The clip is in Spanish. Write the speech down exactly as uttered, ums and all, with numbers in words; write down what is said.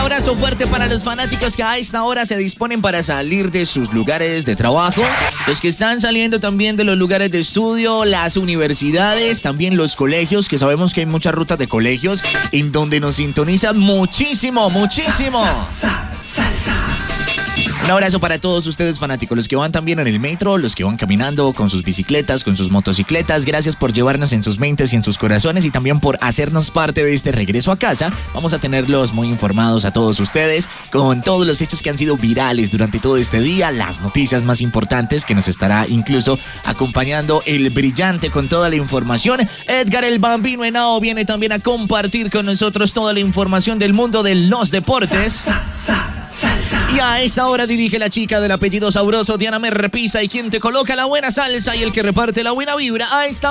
Abrazo fuerte para los fanáticos que a esta hora se disponen para salir de sus lugares de trabajo, los que están saliendo también de los lugares de estudio, las universidades, también los colegios, que sabemos que hay muchas rutas de colegios en donde nos sintonizan muchísimo, muchísimo. Un abrazo para todos ustedes fanáticos, los que van también en el metro, los que van caminando con sus bicicletas, con sus motocicletas. Gracias por llevarnos en sus mentes y en sus corazones y también por hacernos parte de este regreso a casa. Vamos a tenerlos muy informados a todos ustedes con todos los hechos que han sido virales durante todo este día, las noticias más importantes que nos estará incluso acompañando el brillante con toda la información. Edgar el Bambino Henao viene también a compartir con nosotros toda la información del mundo de los deportes. Y a esta hora dirige la chica del apellido sabroso, Diana Merpisa, y quien te coloca la buena salsa y el que reparte la buena vibra. A esta